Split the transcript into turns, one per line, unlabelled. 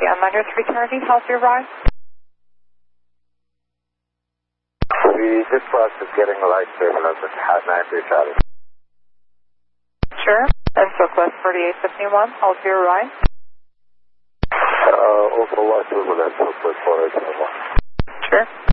I'm on your 330. How's your ride?
The dispatch is getting a light stabilizer at 93 Charlie.
Sure. And Southwest 4851. How's your ride?
Also light turbulence, Southwest 4851.
Sure.